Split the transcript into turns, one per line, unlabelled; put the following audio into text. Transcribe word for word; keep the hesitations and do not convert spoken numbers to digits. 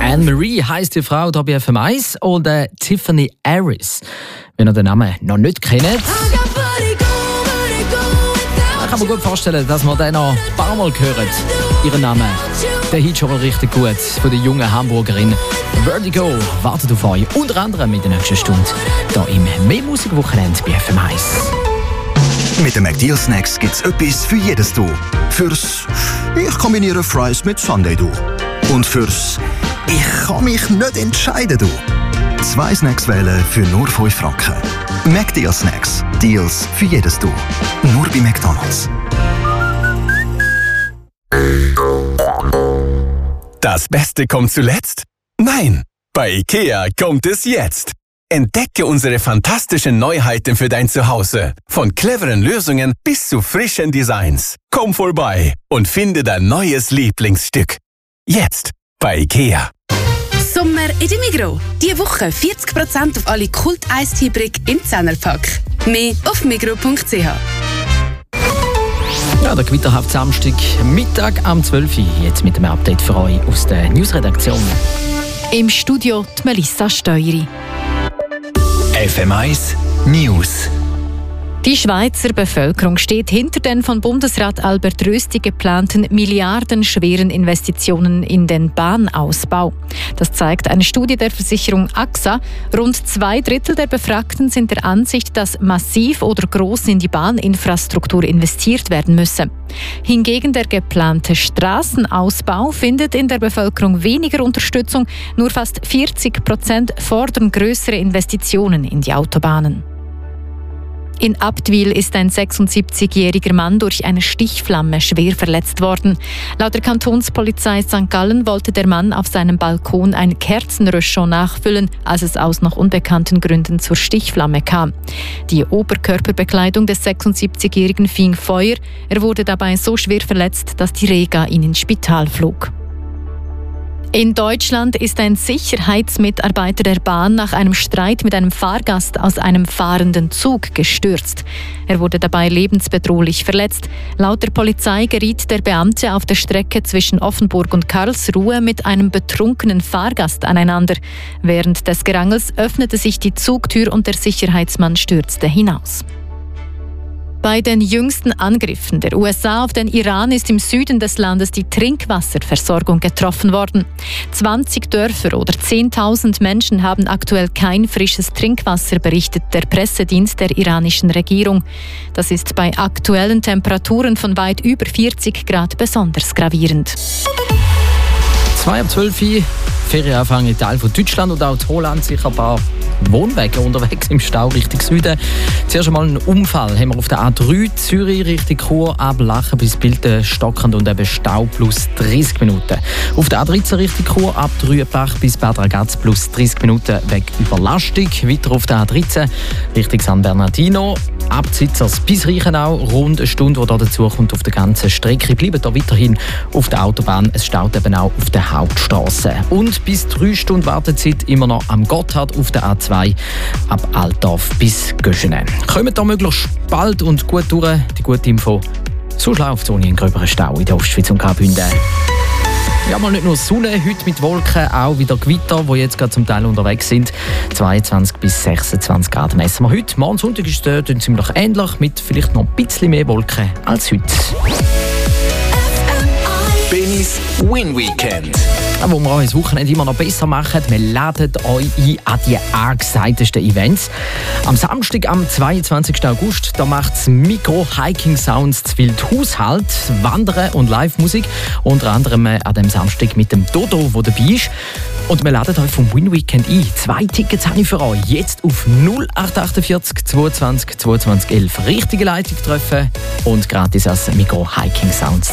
Anne-Marie heisst die Frau hier bei F M eins und äh, Tiffany Harris. Wenn ihr den Namen noch nicht kennt, dann kann man gut vorstellen, dass wir den noch ein paar Mal hören. Ihren Namen, der Hit schon mal richtig gut von der jungen Hamburgerin. Vertigo wartet auf euch, unter anderem in der nächsten Stunde hier im «Mehr Musik-Wochenende» bei F M eins.
Mit den McDeal Snacks gibt's etwas für jedes Du. Fürs «Ich kombiniere Fries mit Sundae Du». Und fürs «Ich kann mich nicht entscheiden Du». Zwei Snacks wählen für nur fünf Franken. McDeal Snacks. Deals für jedes Du. Nur bei McDonald's.
Das Beste kommt zuletzt? Nein, bei IKEA kommt es jetzt. Entdecke unsere fantastischen Neuheiten für dein Zuhause. Von cleveren Lösungen bis zu frischen Designs. Komm vorbei und finde dein neues Lieblingsstück. Jetzt bei IKEA.
Sommer in der Migros. Diese Woche vierzig Prozent auf alle Kult-Eistee-Brick im Zehnerpack. Mehr auf migros punkt c h.
Ja, der gewitterhafte Samstag, Mittag am zwölf Uhr. Jetzt mit einem Update für euch aus der Newsredaktion.
Im Studio die Melissa Steueri.
F M eins News.
Die Schweizer Bevölkerung steht hinter den von Bundesrat Albert Rösti geplanten milliardenschweren Investitionen in den Bahnausbau. Das zeigt eine Studie der Versicherung A X A. Rund zwei Drittel der Befragten sind der Ansicht, dass massiv oder groß in die Bahninfrastruktur investiert werden müsse. Hingegen der geplante Straßenausbau findet in der Bevölkerung weniger Unterstützung. Nur fast vierzig Prozent fordern größere Investitionen in die Autobahnen. In Abtwil ist ein sechsundsiebzigjähriger Mann durch eine Stichflamme schwer verletzt worden. Laut der Kantonspolizei Sankt Gallen wollte der Mann auf seinem Balkon ein Kerzenröschon nachfüllen, als es aus noch unbekannten Gründen zur Stichflamme kam. Die Oberkörperbekleidung des sechsundsiebzigjährigen fing Feuer. Er wurde dabei so schwer verletzt, dass die Rega ihn ins Spital flog. In Deutschland ist ein Sicherheitsmitarbeiter der Bahn nach einem Streit mit einem Fahrgast aus einem fahrenden Zug gestürzt. Er wurde dabei lebensbedrohlich verletzt. Laut der Polizei geriet der Beamte auf der Strecke zwischen Offenburg und Karlsruhe mit einem betrunkenen Fahrgast aneinander. Während des Gerangels öffnete sich die Zugtür und der Sicherheitsmann stürzte hinaus. Bei den jüngsten Angriffen der U S A auf den Iran ist im Süden des Landes die Trinkwasserversorgung getroffen worden. zwanzig Dörfer oder zehntausend Menschen haben aktuell kein frisches Trinkwasser, berichtet der Pressedienst der iranischen Regierung. Das ist bei aktuellen Temperaturen von weit über vierzig Grad besonders gravierend.
zwei ab zwölf Uhr, Ferienanfang in Teil von Deutschland und auch in Holland sicher ein paar Wohnwege unterwegs im Stau Richtung Süden. Zuerst einmal einen Unfall haben wir auf der A drei Zürich Richtung Chur ab Lachen bis Bilten stockend und eben Stau plus dreißig Minuten. Auf der A dreizehn Richtung Chur ab Rüebach bis Bad Ragaz plus dreißig Minuten wegen Überlastung. Weiter auf der A dreizehn Richtung San Bernardino ab Zitzers bis Reichenau rund eine Stunde, die da dazu kommt auf der ganzen Strecke. Bleiben da weiterhin auf der Autobahn. Es staut eben auch auf der Hauptstraße. Und bis drei Stunden Wartezeit immer noch am Gotthard auf der A zwei ab Altdorf bis Göschenen. Kommen da möglichst bald und gut durch. Die gute Info: so läuft es ohne einen gröberen Stau in der Ostschweiz und Graubünden. Ja, mal nicht nur Sonne, heute mit Wolken, auch wieder Gewitter, die jetzt gerade zum Teil unterwegs sind. zweiundzwanzig bis sechsundzwanzig Grad messen wir heute. Morgen Sonntag ist es äh, ziemlich ähnlich, mit vielleicht noch ein bisschen mehr Wolken als heute.
Benis Win Weekend.
Wo wir euch das Wochenende immer noch besser machen, wir laden euch ein an die angesagtesten Events. Am Samstag, am zweiundzwanzigsten August, da macht das Mikro Hiking Sounds zu Wildhaus Halt, Wandern und Live-Musik. Unter anderem an dem Samstag mit dem Dodo, der dabei ist. Und wir laden euch vom Win Weekend ein. Zwei Tickets habe ich für euch. Jetzt auf null acht achtundvierzig zweiundzwanzig zweiundzwanzig elf richtige Leitung treffen und gratis als Mikro Hiking Sounds